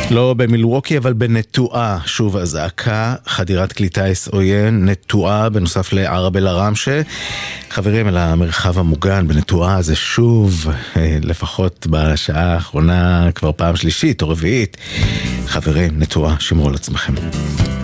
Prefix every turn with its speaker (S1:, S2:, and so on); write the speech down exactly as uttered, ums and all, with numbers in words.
S1: לא במילווקי אבל בנטועה, שוב הזעקה, חדירת כלי טיס עוין, נטועה בנוסף לערב אל עראמשה. חברים, אל המרחב המוגן בנטועה זה שוב, לפחות בשעה האחרונה כבר פעם שלישית או רביעית. חברים, נטועה, שמרו על עצמכם.